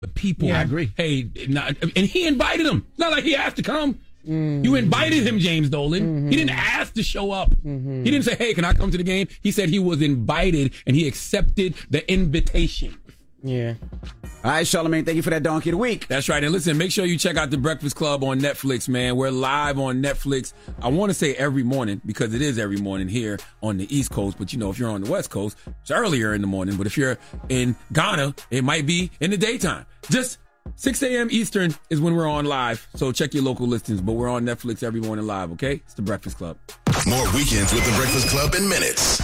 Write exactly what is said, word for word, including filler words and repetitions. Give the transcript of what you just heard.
the people. Yeah, I agree. Hey, not, and he invited him. It's not like he asked to come. Mm-hmm. You invited him, James Dolan. Mm-hmm. He didn't ask to show up. Mm-hmm. He didn't say, hey, can I come to the game? He said he was invited, and he accepted the invitation. Yeah. All right, Charlamagne, thank you for that Donkey of the Week. That's right. And listen, make sure you check out The Breakfast Club on Netflix, man. We're live on Netflix. I want to say every morning because it is every morning here on the East Coast. But, you know, if you're on the West Coast, it's earlier in the morning. But if you're in Ghana, it might be in the daytime. Just six a.m. Eastern is when we're on live. So check your local listings. But we're on Netflix every morning live, okay? It's The Breakfast Club. More weekends with The Breakfast Club in minutes.